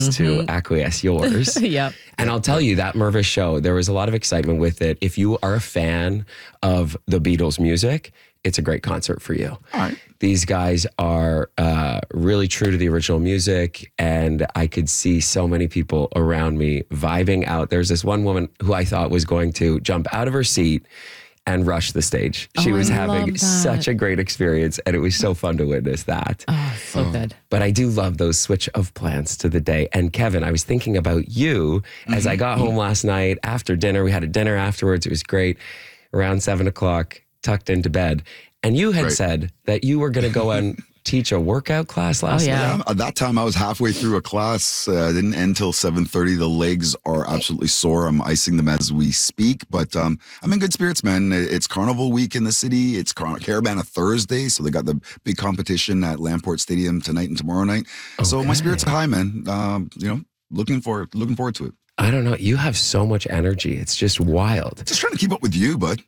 to acquiesce yours. Yep. And I'll tell you that Mervis show, there was a lot of excitement with it. If you are a fan of the Beatles music, it's a great concert for you. All right. These guys are really true to the original music, and I could see so many people around me vibing out. There's this one woman who I thought was going to jump out of her seat and rush the stage. She was having such a great experience, and it was so fun to witness that. Oh, so good. But I do love those switch of plans to the day. And Kevin, I was thinking about you as I got home last night after dinner. We had a dinner afterwards. It was great. Around 7 o'clock, tucked into bed. And you had said that you were going to go and teach a workout class last night. Yeah, at that time I was halfway through a class. Didn't end till 7:30. The legs are absolutely sore. I'm icing them as we speak, but I'm in good spirits, man. It's Carnival week in the city. It's Carabana Thursday, so they got the big competition at Lamport Stadium tonight and tomorrow night. Okay. So my spirits are high, man. Looking forward to it. I don't know. You have so much energy. It's just wild. Just trying to keep up with you, bud.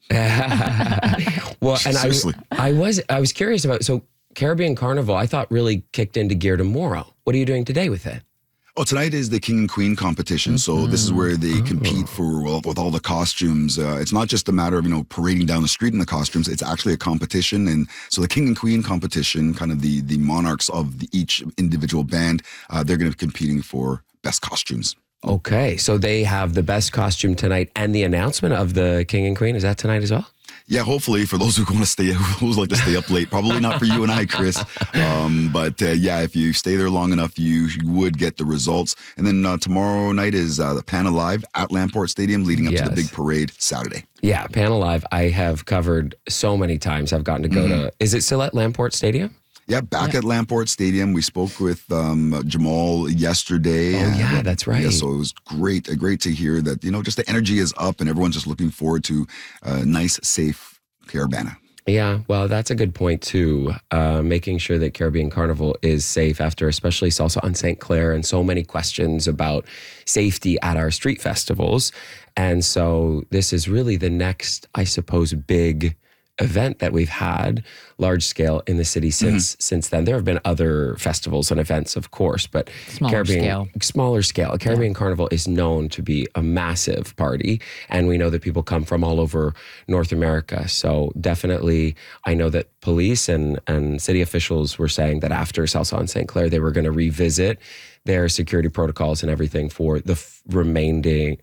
Well, and seriously, I was curious about, so Caribbean Carnival, I thought really kicked into gear tomorrow. What are you doing today with it? Oh, tonight is the King and Queen competition. So this is where they compete with all the costumes. It's not just a matter of, parading down the street in the costumes. It's actually a competition. And so the King and Queen competition, kind of the monarchs of each individual band, they're going to be competing for best costumes. Okay, so they have the best costume tonight, and the announcement of the King and Queen, is that tonight as well? Yeah, hopefully for those who like to stay up late. Probably not for you and I, Chris. But if you stay there long enough, you would get the results. And then tomorrow night is the Pan Alive at Lamport Stadium, leading up to the big parade Saturday. Yeah, Pan Alive, I have covered so many times. I've gotten to go to, is it still at Lamport Stadium? Yeah, back at Lamport Stadium. We spoke with Jamal yesterday. Oh, yeah, that's right. Yeah, so it was great to hear that, just the energy is up and everyone's just looking forward to a nice, safe Carabana. Yeah, well, that's a good point, too. Making sure that Caribbean Carnival is safe after especially Salsa on St. Clair and so many questions about safety at our street festivals. And so this is really the next, I suppose, big event that we've had large scale in the city since then. There have been other festivals and events, of course, but smaller scale. Caribbean Carnival is known to be a massive party, and we know that people come from all over North America. So definitely, I know that police and city officials were saying that after Salsa on St. Clair, they were going to revisit their security protocols and everything for the remaining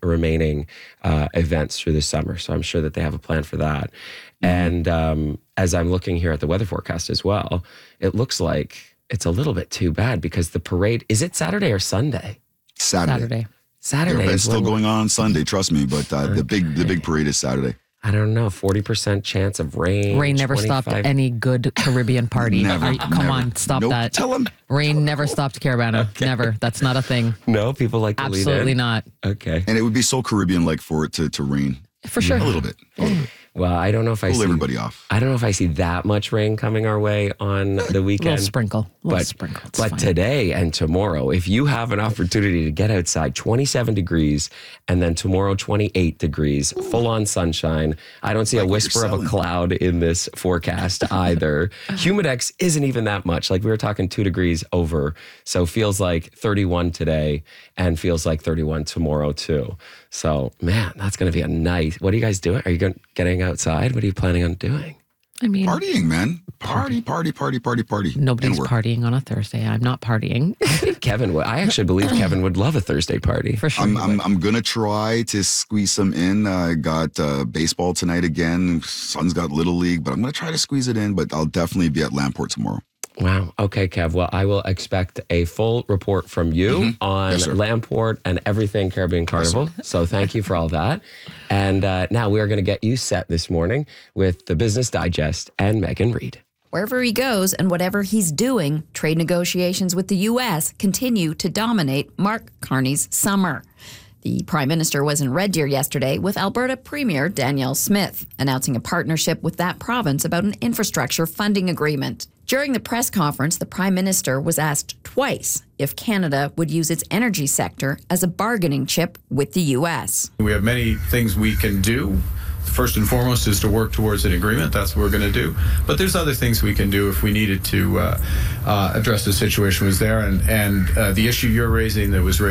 events through the summer. So I'm sure that they have a plan for that. And as I'm looking here at the weather forecast as well, it looks like it's a little bit too bad because the parade, is it Saturday or Sunday? Saturday. It's still going on Sunday, trust me, but the big parade is Saturday. I don't know, 40% chance of rain. Rain never stopped any good Caribbean party. Come on, stop that. Tell them. Rain never stopped Carabana. Okay. Never. That's not a thing. No, people like to lead in? Absolutely not. Okay. And it would be so Caribbean-like for it to rain. For sure. A little bit. Well, I don't know if I see everybody off. I don't know if I see that much rain coming our way on the weekend. A little sprinkle. But today and tomorrow, if you have an opportunity to get outside, 27 degrees, and then tomorrow 28 degrees, full on sunshine. I don't see a whisper of a cloud in this forecast either. Humidex isn't even that much. Like we were talking 2 degrees over, so feels like 31 today and feels like 31 tomorrow too. So, man, that's going to be a night. What are you guys doing? Are you getting outside? What are you planning on doing? I mean, partying, man. Party. Nobody's partying on a Thursday. I'm not partying. I think Kevin would. I actually believe Kevin would love a Thursday party. For sure. I'm going to try to squeeze some in. I got baseball tonight again. Son's got Little League, but I'm going to try to squeeze it in, but I'll definitely be at Lamport tomorrow. Wow. Okay, Kev. Well, I will expect a full report from you on Lamport and everything Caribbean Carnival. Yes, so thank you for all that. And now we are going to get you set this morning with the Business Digest and Megan Reid. Wherever he goes and whatever he's doing, trade negotiations with the U.S. continue to dominate Mark Carney's summer. The Prime Minister was in Red Deer yesterday with Alberta Premier Danielle Smith, announcing a partnership with that province about an infrastructure funding agreement. During the press conference, the Prime Minister was asked twice if Canada would use its energy sector as a bargaining chip with the U.S. We have many things we can do first and foremost is to work towards an agreement. That's what we're going to do. But there's other things we can do if we needed to address the situation was there. And the issue you're raising that was raised